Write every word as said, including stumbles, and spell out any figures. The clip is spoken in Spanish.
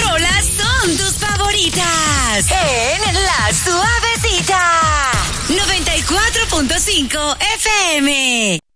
rolas son tus favoritas? En La Suavecita. noventa y cuatro punto cinco F M.